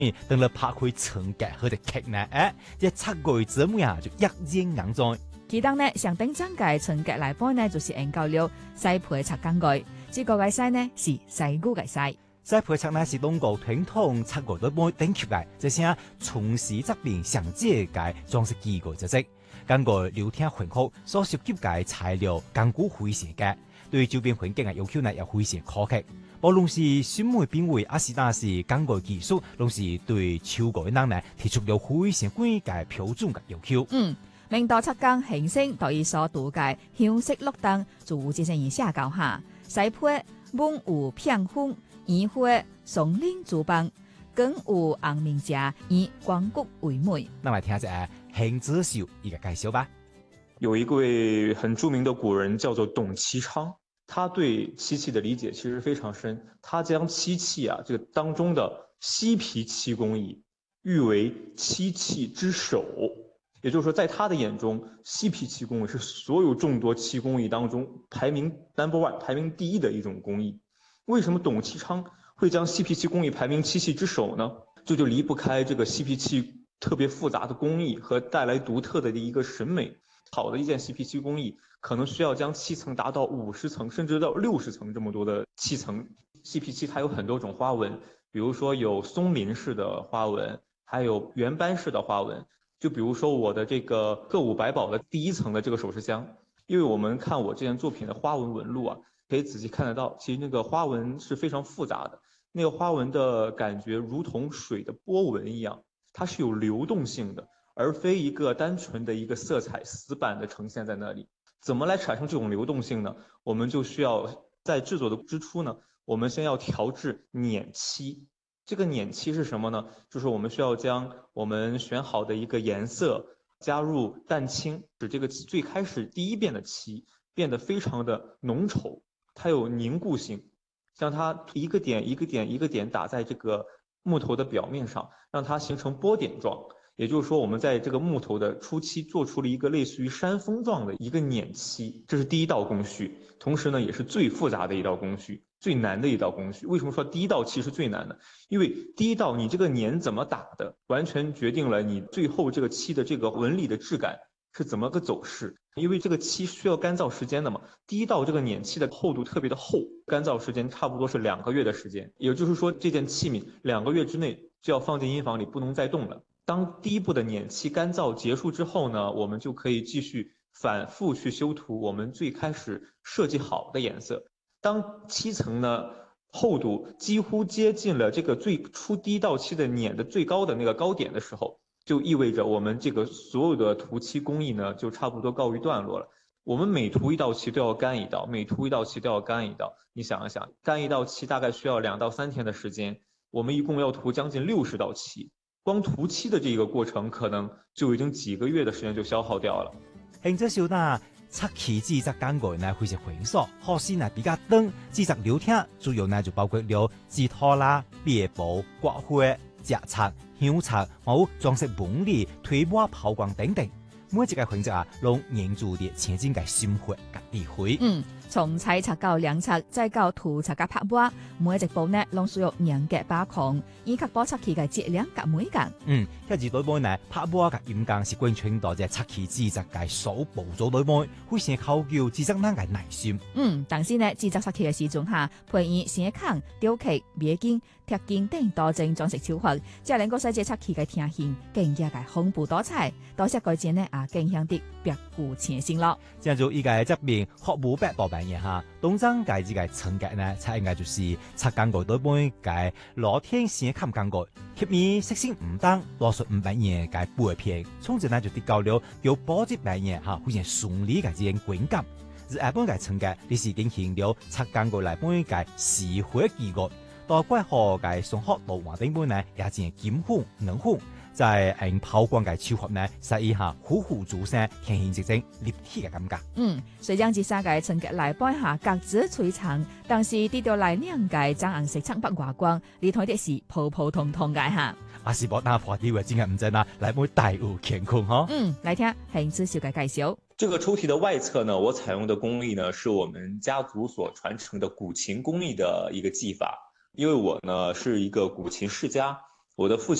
等了拍開成格或者劇呢，這插過節目呀就一言硬在。 其當呢上頂章嘅成格來本呢就是研究了西皮插鋼蓋，這個嘅西呢是西古嘅西。 西皮插呢是東國傳統插過對本頂級嘅，這些從事側邊上街嘅裝飾機個特色。根據聊天環學所涉及嘅材料，堅固非常嘅，對周邊環境嘅要求呢又非常苛刻。無論是審美品味，還是那是鋼蓋技術，攏是對超過人呢提出了非常高嘅標準嘅要求。 明代插鋼形成對於所讀嘅香色綠燈，就進行以下教下。西皮滿有片粉，圓花松林竹棒，更有紅面夾，以光谷為美。 那麼聽下邢子秀一個介紹吧。 有一位很著名的古人叫做董其昌。他對漆器的理解其實非常深，他將漆器這個當中的西皮漆工藝譽為漆器之首，也就是說，在他的眼中，西皮漆工藝是所有眾多漆工藝當中排名 No.1、排名第一的一種工藝。為什麼董其昌會將西皮漆工藝排名漆器之首呢？這就離不開這個西皮漆特別複雜的工藝和帶來獨特的一個審美。好的一件西皮漆工藝，可能需要將漆層達到50層甚至到60層這麼多的漆層。西皮漆它有很多種花紋，比如說有松林式的花紋，還有圓斑式的花紋。就比如說我的這個歌舞百寶的第一層的這個首飾箱，因為我們看我這件作品的花紋紋路可以仔細看得到，其實那個花紋是非常複雜的，那個花紋的感覺如同水的波紋一樣，它是有流動性的，而非一個單純的一個色彩死板的呈現在那裡。怎麼來產生這種流動性呢？我們就需要在製作的之初呢，我們先要調製碾漆。這個碾漆是什麼呢？就是我們需要將我們選好的一個顏色加入蛋清，使這個最開始第一遍的漆變得非常的濃稠，它有凝固性，將它一個點一個點一個點打在這個木頭的表面上，讓它形成波點狀。也就是說，我們在這個木頭的初期做出了一個類似於山峰狀的一個碾漆，這是第一道工序，同時呢也是最複雜的一道工序，最難的一道工序。為什麼說第一道漆是最難的？因為第一道你這個碾怎麼打的，完全決定了你最後這個漆的這個紋理的質感是怎麼個走勢。因為這個漆需要乾燥時間的嘛，第一道這個碾漆的厚度特別的厚，乾燥時間差不多是2個月的時間。也就是說，這件器皿2個月之內就要放進陰房裡，不能再動了。當第一步的碾漆乾燥結束之後呢，我們就可以繼續反覆去修塗我們最開始設計好的顏色。當漆層呢厚度幾乎接近了這個最初第一道漆的碾的最高的那個高點的時候，就意味着我們這個所有的塗漆工藝呢就差不多告一段落了。我們每塗一道漆都要乾一道，每塗一道漆都要乾一道。你想一想，乾一道漆大概需要2到3天的時間，我們一共要塗將近60道漆。光塗漆的這個過程，可能就已經幾個月的時間就消耗掉了。 邢子秀呢，漆器製作工具呢，非常繁瑣，耗時呢比較長。製作流程主要呢就包括了製陶啦、別布、刮花、折漆、香漆、還有裝飾紋理、推磨、拋光等等。每一個環節攏凝注啲前進嘅心血和智慧。 從採漆到量漆，再到塗漆嘅拍磨，每一步呢，攏需要嚴格把控，以確保漆器嘅質量和美感。 一二對半呢，拍磨嘅嚴格是貫穿到只漆器製作嘅手步做對半，非常考究製作人嘅耐心。 但是呢，製作漆器嘅時陣下，配以線孔、雕刻、鎂金、貼金等多種裝飾手法，才能夠使這漆器嘅聽形更加嘅豐富多彩。多些改進呢，更顯得別具前程咯。 正如依個側面學無百多萬嘢嚇，東張介之嘅成格呢，才應該就是漆工具對半嘅羅天線孔工具，貼面色線唔當，多數500嘢嘅背片，從此呢就跌高了有80萬嘢嚇，非常順利嘅這種觀感。而日本嘅成格，你是進行了漆工具嚟半嘅時回技術，到怪學嘅雙學路環頂半呢，也正金粉、銀粉。在拋光嘅手法呢，使一下虎虎助聲，顯現一種立體嘅感覺。 雖然這三個成格來擺下各自璀璨，但是跌到來兩個爭顏色蒼白華光，你睇的是普普通通嘅嚇。 是冇打破啲嘅真係唔真啦，來會大有乾坤呵。 來聽邢子秀嘅介紹。 這個抽屉的外側呢，我採用的工藝呢，是我們家族所傳承的古琴工藝的一個技法。因為我呢是一個古琴世家。 我的父亲。